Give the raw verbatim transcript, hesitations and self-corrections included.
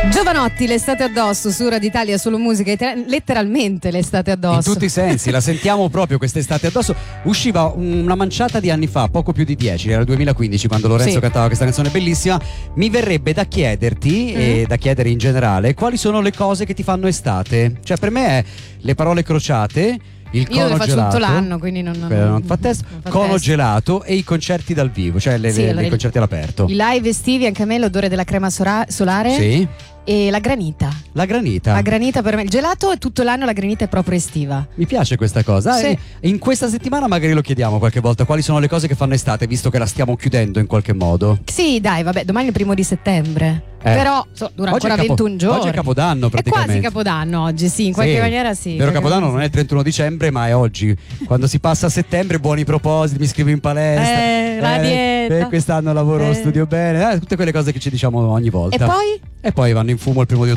Giovanotti, l'estate addosso su Radio Italia, solo musica, letteralmente l'estate addosso. In tutti i sensi, la sentiamo proprio quest'estate addosso. Usciva una manciata di anni fa, poco più di dieci, era il duemilaquindici quando Lorenzo sì. cantava questa canzone bellissima. Mi verrebbe da chiederti mm. e da chiedere in generale quali sono le cose che ti fanno estate. Cioè per me è le parole crociate, il cono Io le faccio gelato, tutto l'anno, quindi non, non, non fa test, non fa cono test. gelato e i concerti dal vivo, cioè le, sì, le, allora i concerti all'aperto. I live estivi, anche a me l'odore della crema sora- solare. Sì. E la granita. La granita. La granita per me. Il gelato è tutto l'anno, la granita è proprio estiva. Mi piace questa cosa. Sì. E in questa settimana magari lo chiediamo qualche volta. Quali sono le cose che fanno estate, visto che la stiamo chiudendo in qualche modo? Sì, dai, vabbè, domani è il primo di settembre. Eh. Però so, dura Oggi ancora è capo- ventuno giorni. Oggi è Capodanno praticamente. È quasi Capodanno oggi, sì, in qualche sì. maniera sì. Vero, Capodanno non è il trentuno dicembre, ma è oggi. Quando si passa a settembre, buoni propositi, mi iscrivo in palestra. Eh, la dieta. E quest'anno lavoro, eh. studio bene. Eh, tutte quelle cose che ci diciamo ogni volta. E poi? E poi vanno in fumo il primo di ottobre.